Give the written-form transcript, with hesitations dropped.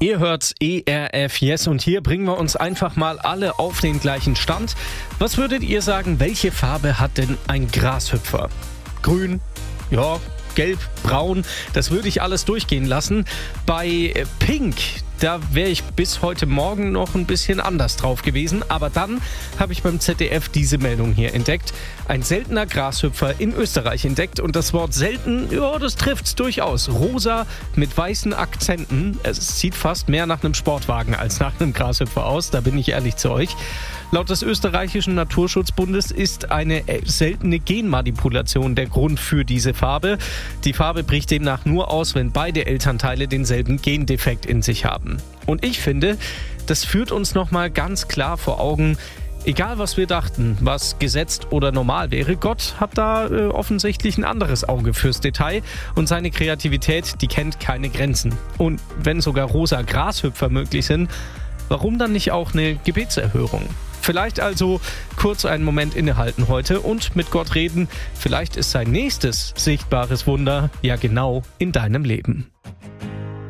Ihr hört ERF Yes und hier bringen wir uns einfach mal alle auf den gleichen Stand. Was würdet ihr sagen, welche Farbe hat denn ein Grashüpfer? Grün? Ja, gelb, braun, das würde ich alles durchgehen lassen. Bei Pink, da wäre ich bis heute Morgen noch ein bisschen anders drauf gewesen. Aber dann habe ich beim ZDF diese Meldung hier entdeckt. Ein seltener Grashüpfer in Österreich entdeckt. Und das Wort selten, ja, das trifft's durchaus. Rosa mit weißen Akzenten. Es sieht fast mehr nach einem Sportwagen als nach einem Grashüpfer aus. Da bin ich ehrlich zu euch. Laut des österreichischen Naturschutzbundes ist eine seltene Genmanipulation der Grund für diese Farbe. Die Farbe bricht demnach nur aus, wenn beide Elternteile denselben Gendefekt in sich haben. Und ich finde, das führt uns nochmal ganz klar vor Augen, egal was wir dachten, was gesetzt oder normal wäre, Gott hat da offensichtlich ein anderes Auge fürs Detail und seine Kreativität, die kennt keine Grenzen. Und wenn sogar rosa Grashüpfer möglich sind, warum dann nicht auch eine Gebetserhörung? Vielleicht also kurz einen Moment innehalten heute und mit Gott reden. Vielleicht ist sein nächstes sichtbares Wunder ja genau in deinem Leben.